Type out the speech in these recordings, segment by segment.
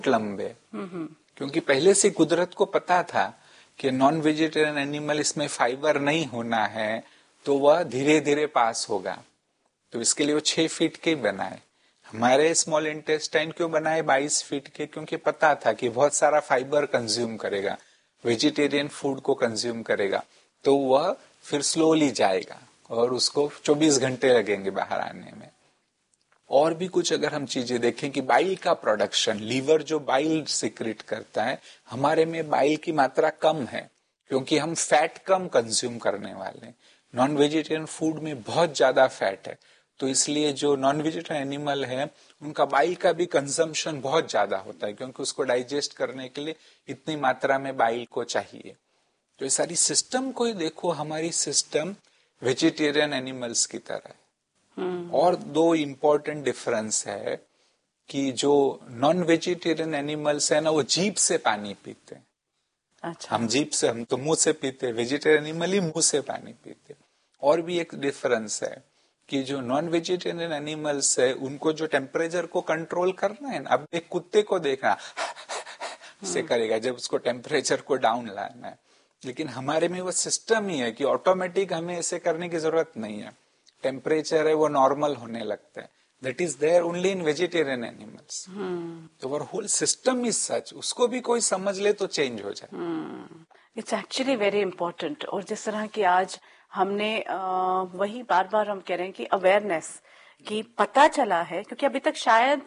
लंबे, क्योंकि पहले से कुदरत को पता था कि नॉन वेजिटेरियन एनिमल इसमें फाइबर नहीं होना है, तो वह धीरे धीरे पास होगा। तो इसके लिए वो 6 फीट के बनाए। हमारे स्मॉल इंटेस्टाइन क्यों बनाए 22 फीट के? क्योंकि पता था कि बहुत सारा फाइबर कंज्यूम करेगा, वेजिटेरियन फूड को कंज्यूम करेगा, तो वह फिर स्लोली जाएगा और उसको 24 घंटे लगेंगे बाहर आने में। और भी कुछ अगर हम चीजें देखें कि बाइल का प्रोडक्शन, लीवर जो बाइल सिक्रेट करता है, हमारे में बाइल की मात्रा कम है क्योंकि हम फैट कम कंज्यूम करने वाले हैं। नॉन वेजिटेरियन फूड में बहुत ज्यादा फैट है, तो इसलिए जो नॉन वेजिटेरियन एनिमल है उनका बाइल का भी कंजम्पशन बहुत ज्यादा होता है, क्योंकि उसको डाइजेस्ट करने के लिए इतनी मात्रा में बाइल को चाहिए। तो ये सारी सिस्टम को ही देखो, हमारी सिस्टम वेजिटेरियन एनिमल्स की तरह है। और 2 इंपॉर्टेंट डिफरेंस है कि जो नॉन वेजिटेरियन एनिमल्स है ना, वो जीभ से पानी पीते हैं। अच्छा। हम तो मुंह से पीते हैं, वेजिटेरियन एनिमल ही मुंह से पानी पीते हैं। और भी एक डिफरेंस है कि जो नॉन वेजिटेरियन एनिमल्स है उनको जो टेम्परेचर को कंट्रोल करना है ना, अब एक कुत्ते को देखना से करेगा जब उसको टेम्परेचर को डाउन लाना है, लेकिन हमारे में वो सिस्टम ही है कि ऑटोमेटिक हमें ऐसे करने की जरूरत नहीं है। टेम्परेचर है वो नॉर्मल होने लगता है। That is there only in vegetarian animals. तो और होल सिस्टम इज सच, उसको भी कोई समझ ले तो चेंज हो जाए। It's actually very important. और जिस तरह की आज हमने वही बार बार हम कह रहे हैं कि अवेयरनेस की पता चला है, क्योंकि अभी तक शायद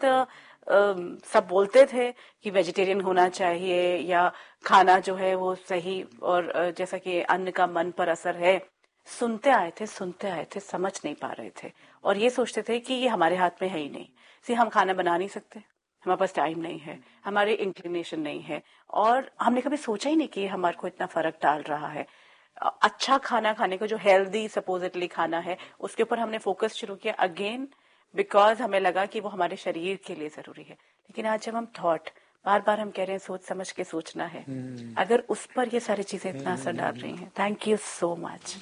सब बोलते थे कि वेजिटेरियन होना चाहिए या खाना जो है वो सही, और जैसा कि अन्न का मन पर असर है, सुनते आए थे, समझ नहीं पा रहे थे और ये सोचते थे कि ये हमारे हाथ में है ही नहीं। हम खाना बना नहीं सकते, हमारे पास टाइम नहीं है, हमारे इंक्लिनेशन नहीं है, और हमने कभी सोचा ही नहीं कि हमारे को इतना फर्क डाल रहा है। अच्छा खाना खाने को, जो हेल्दी सपोजिटली खाना है, उसके ऊपर हमने फोकस शुरू किया अगेन, बिकॉज हमें लगा कि वो हमारे शरीर के लिए जरूरी है। लेकिन आज जब हम बार बार हम कह रहे हैं सोच समझ के सोचना है, अगर उस पर ये सारी चीजें इतना असर डाल रही हैं। Thank you so much.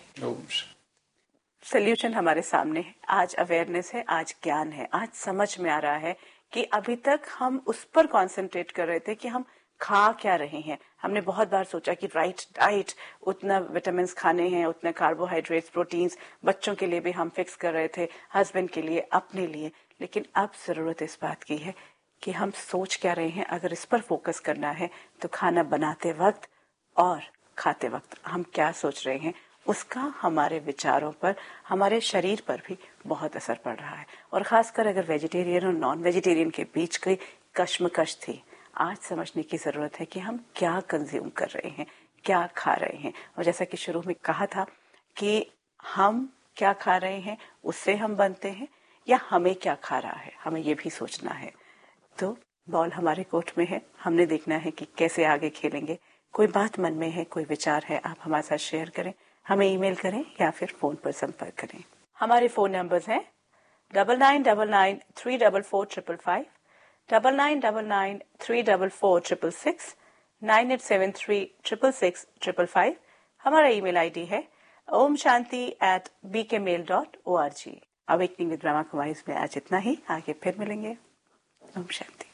Solution हमारे सामने है, आज अवेयरनेस है, आज ज्ञान है, आज समझ में आ रहा है कि अभी तक हम उस पर कंसंट्रेट कर रहे थे कि हम खा क्या रहे हैं। हमने बहुत बार सोचा कि राइट डाइट, उतना विटामिन खाने हैं, उतने कार्बोहाइड्रेट्स, प्रोटीन्स बच्चों के लिए भी हम फिक्स कर रहे थे, हस्बैंड के लिए, अपने लिए। लेकिन अब जरूरत इस बात की है कि हम सोच क्या रहे हैं। अगर इस पर फोकस करना है तो खाना बनाते वक्त और खाते वक्त हम क्या सोच रहे हैं, उसका हमारे विचारों पर, हमारे शरीर पर भी बहुत असर पड़ रहा है। और खासकर अगर वेजिटेरियन और नॉन वेजिटेरियन के बीच कोई कश्मकश थी, आज समझने की जरूरत है कि हम क्या कंज्यूम कर रहे हैं, क्या खा रहे हैं। और जैसा कि शुरू में कहा था कि हम क्या खा रहे हैं उससे हम बनते हैं, या हमें क्या खा रहा है, हमें ये भी सोचना है। तो बॉल हमारे कोर्ट में है, हमने देखना है कि कैसे आगे खेलेंगे। कोई बात मन में है, कोई विचार है, आप हमारे साथ शेयर करें, हमें ईमेल करें या फिर फोन पर संपर्क करें। हमारे फोन नंबर्स हैं 9999344555, 9999344666, 9873666555। हमारा ईमेल आईडी है omshanti@bkmail.org। Awakening with Brahma Kumaris में आज इतना ही, आगे फिर मिलेंगे। ओम शांति।